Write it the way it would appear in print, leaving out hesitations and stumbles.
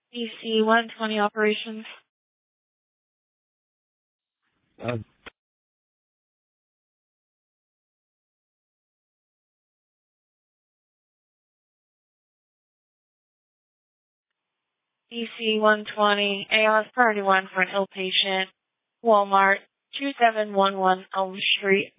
DC 120 operations. Uh, DC 120, ALS priority 1 for an ill patient, Walmart, 2711 Elm Street.